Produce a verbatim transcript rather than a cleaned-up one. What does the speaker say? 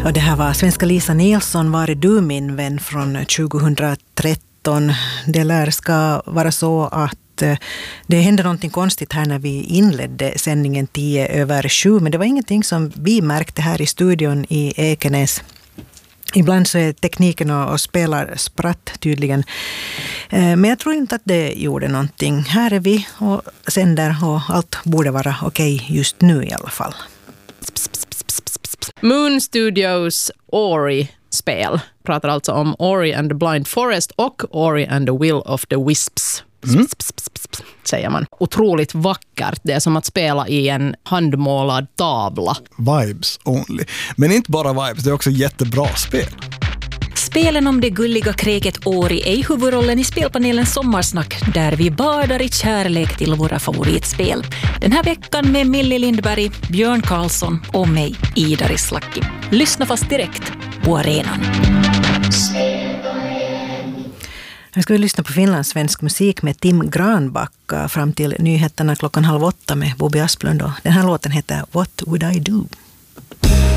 Och det här var svenska Lisa Nilsson, Var är du min vän, från tjugohundratretton. Det lär ska vara så att det hände någonting konstigt här när vi inledde sändningen tio över sju, men det var ingenting som vi märkte här i studion i Ekenäs. Ibland så är tekniken och spelar spratt tydligen. Men jag tror inte att det gjorde någonting. Här är vi och sänder och allt borde vara okej just nu i alla fall. Moon Studios Ori-spel pratar alltså om Ori and the Blind Forest och Ori and the Will of the Wisps. Mm. Säger man. Otroligt vackert. Det är som att spela i en handmålad tavla. Vibes only. Men inte bara vibes, det är också jättebra spel. Spelen om det gulliga kräket Ori är huvudrollen i spelpanelen Sommarsnack, där vi badar i kärlek till våra favoritspel. Den här veckan med Millie Lindberg, Björn Karlsson och mig, Ida Rislaki. Lyssna fast direkt på arenan. Nu ska vi lyssna på finlandssvensk musik med Tim Granbacka fram till nyheterna klockan halv åtta med Bobby Asplund. Den här låten heter What Would I Do?